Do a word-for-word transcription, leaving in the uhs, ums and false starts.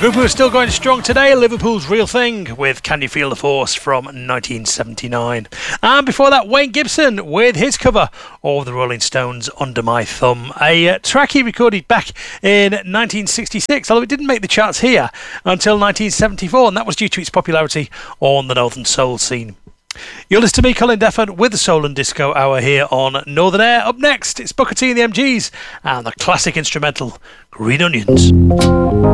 group who are still going strong today, Liverpool's Real Thing, with Can You Feel the Force from nineteen seventy-nine. And before that, Wayne Gibson with his cover of the Rolling Stones' Under My Thumb, a uh, track he recorded back in nineteen sixty-six, although it didn't make the charts here until nineteen seventy-four, and that was due to its popularity on the Northern Soul scene. You'll listen to me, Colin Defford, with the Soul and Disco Hour here on Northern Air. Up next, it's Booker T and the M Gs and the classic instrumental Green Onions.